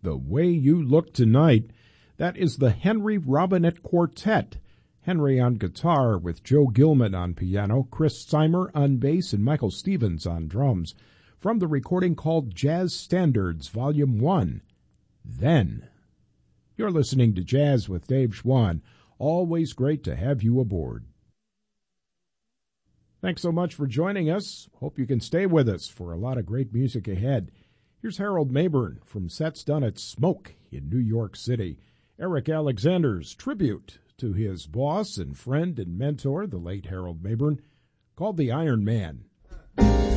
The Way You Look Tonight. That is the Henry Robinette Quartet. Henry on guitar with Joe Gilman on piano, Chris Seimer on bass, and Michael Stevens on drums. From the recording called Jazz Standards, Volume 1. Then. You're listening to Jazz with Dave Schwann. Always great to have you aboard. Thanks so much for joining us. Hope you can stay with us for a lot of great music ahead. Here's Harold Mabern from sets done at Smoke in New York City. Eric Alexander's tribute to his boss and friend and mentor, the late Harold Mabern, called The Iron Man.